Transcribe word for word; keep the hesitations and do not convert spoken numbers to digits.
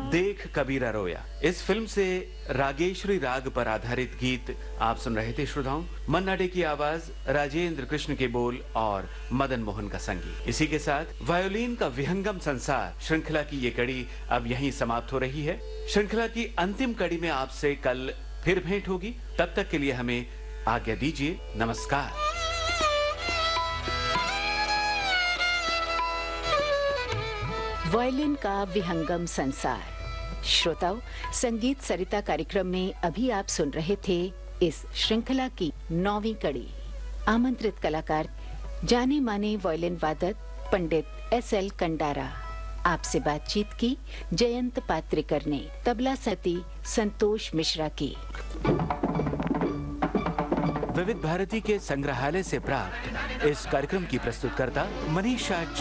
देख कबीरा रोया। इस फिल्म से रागेश्वरी राग पर आधारित गीत आप सुन रहे थे श्रोताओं। मन्ना डे की आवाज, राजेंद्र कृष्ण के बोल और मदन मोहन का संगीत। इसी के साथ वायोलिन का विहंगम संसार श्रृंखला की ये कड़ी अब यहीं समाप्त हो रही है। श्रृंखला की अंतिम कड़ी में आपसे कल फिर भेंट होगी। तब तक के लिए हमें आज्ञा दीजिए। नमस्कार। वायलिन का विहंगम संसार। श्रोताओं, संगीत सरिता कार्यक्रम में अभी आप सुन रहे थे इस श्रृंखला की नौवीं कड़ी। आमंत्रित कलाकार जाने माने वायलिन वादक पंडित एस एल कंडारा। आपसे बातचीत की जयंत पात्रिकर ने। तबला सती संतोष मिश्रा की। विविध भारती के संग्रहालय से प्राप्त इस कार्यक्रम की प्रस्तुतकर्ता मनीषा